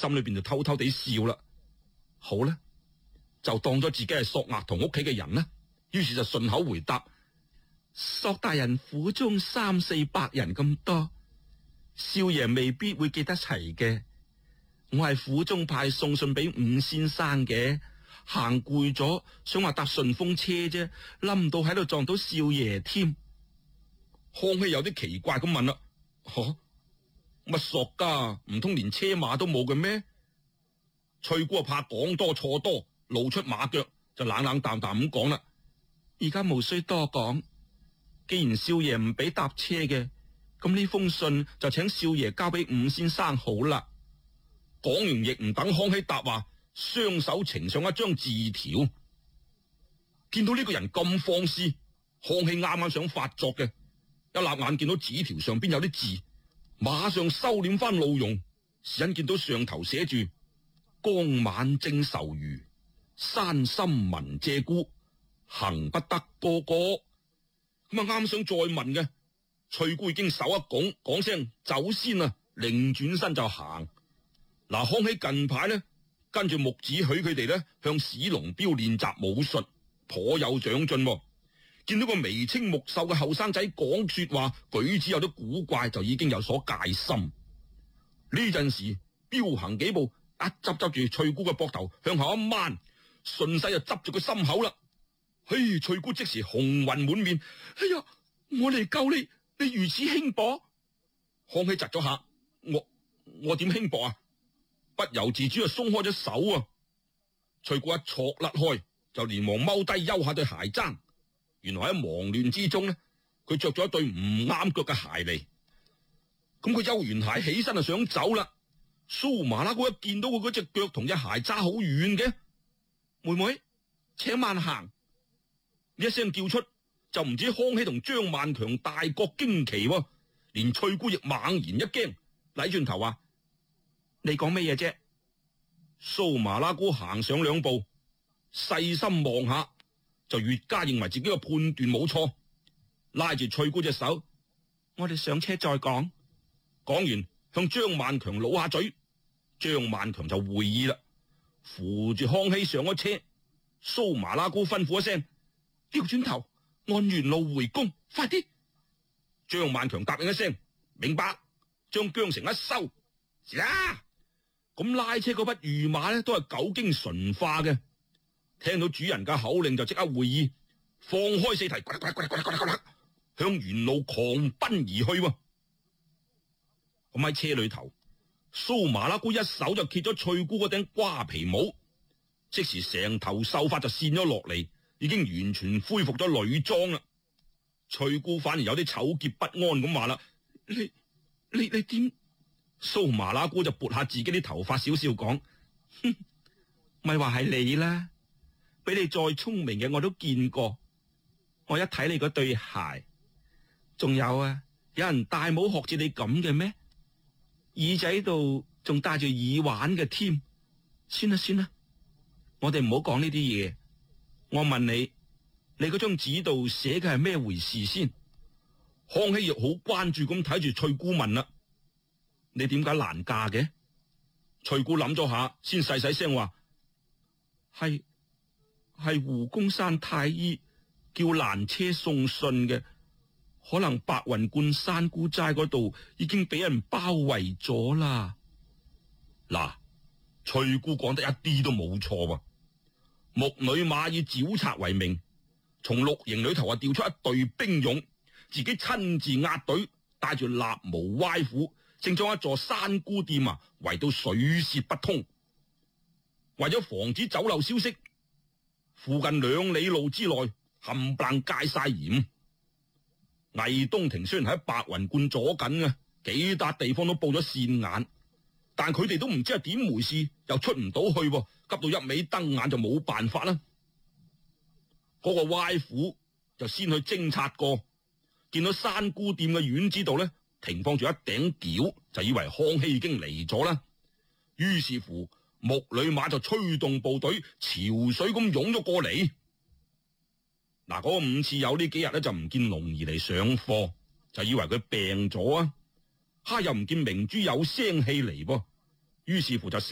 心裏邊就偷偷地笑啦。好啦，就當咗自己係索額同屋企嘅人啦。於是就順口回答：索大人府中300-400人咁多，少爺未必會記得齊嘅。我係府中派送信俾伍先生嘅，行攰咗，想話搭順風車啫，冧到喺度撞到少爺添。康熙有啲奇怪咁問啦：乜索家唔通連車馬都冇嘅咩？翠姑怕講多錯多，露出馬腳，就冷冷淡淡咁講啦：而家無需多講，既然少爺唔俾搭車嘅，咁呢封信就請少爺交俾伍先生好啦。講完亦唔等康熙答話，雙手呈上一張字條。見到呢個人咁放肆，康熙啱啱想發作嘅，一立眼見到紙條上邊有啲字，馬上收斂翻怒容，是因見到上頭寫住江晚正愁餘，山深聞鷓鴣，行不得哥哥。咁啊啱想再問嘅，翠姑已經手一拱，講聲走先啊，擰轉身就行。嗱，康熙近排呢，跟住木子許佢哋呢，向史龍標練習武術，頗有長進。見到個眉清目秀嘅後生仔講說話舉止有啲古怪，就已經有所戒心。呢陣時標行幾步，一執住翠姑嘅膊頭向後一掹，順勢就執住佢心口啦。嘿，翠姑即時紅暈滿面，哎呀，我嚟救你，你如此輕薄。康熙窒咗下，我點輕薄啊？不由自主就鬆開咗手啊！翠姑一挫甩開，就連忙踎低休下對鞋踭。原來喺忙亂之中呢，佢着咗一對唔啱腳嘅鞋嚟。咁佢休完鞋起身就想走啦。蘇麻拉姑一見到佢嗰隻腳同隻鞋差好遠嘅，妹妹請慢行。呢一聲叫出，就唔止康熙同張萬強大覺驚奇，連翠姑亦猛然一驚，禮轉頭話：你講咩嘢啫？蘇麻拉姑行上兩步，細心望下，就越加認為自己嘅判斷冇錯，拉住翠姑隻手：我哋上車再講。講完向張萬強擼下嘴，張萬強就會意啦，扶住康熙上咗車。蘇麻拉姑吩咐一聲：調轉頭按原路回宮，快啲！張萬強答應一聲：明白。將韁繩一收，是啦。咁拉車嗰匹御馬呢，都係久經馴化嘅，聽到主人嘅口令就即刻會意，放開四蹄，向原路狂奔而去。咁喺車裏頭，蘇麻拉姑一手就揭咗翠姑嗰頂瓜皮帽，即時成頭秀髮就跣咗落嚟，已經完全恢復咗女裝啦。翠姑反而有啲醜潔不安咁話啦：你點？蘇麻拉姑就撥下自己啲頭髮，笑笑講：哼，咪話係你啦，比你再聰明嘅我都見過。我一睇你嗰對鞋，仲有啊，有人戴帽學似你咁嘅咩？耳仔度仲戴住耳環嘅添。算啦，我哋唔好講呢啲嘢。我問你，你嗰張紙度寫嘅係咩回事先？康熙亦好關注咁睇住翠姑問啦：你點解難嫁嘅？翠姑諗咗下，先細細聲話：係胡公山太醫叫攔車送信嘅，可能白雲觀山姑齋嗰度已經俾人包圍咗啦。嗱，翠姑講得一啲都冇錯喎。木女馬以剿賊為名，從綠營裏頭調出一隊兵勇，自己親自押隊，帶住立毛歪虎，正將一座山姑店圍到水泄不通。為咗防止走漏消息，附近2里路之內冚唪唥戒晒嚴。魏東庭雖然喺白雲觀左緊啊，幾笪地方都布咗線眼，但佢哋都唔知係點回事，又出唔到去，急到一味瞪眼就冇辦法啦。嗰個歪虎就先去偵察過，見到山姑店嘅院子度呢，停放住一頂轎，就以為康熙已經嚟咗啦。於是乎，木女馬就催動部隊潮水咁湧咗過嚟。嗱，嗰個伍次友呢幾日呢，就唔見龍兒嚟上課，就以為佢病咗啊。又唔見明珠有聲氣嚟噃，於是乎就